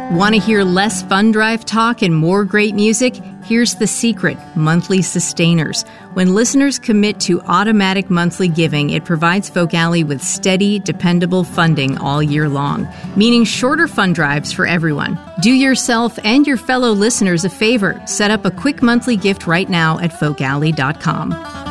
Want to hear less fund drive talk and more great music? Here's the secret: monthly sustainers. When listeners commit to automatic monthly giving, it provides Folk Alley with steady, dependable funding all year long, meaning shorter fund drives for everyone. Do yourself and your fellow listeners a favor. Set up a quick monthly gift right now at folkalley.com.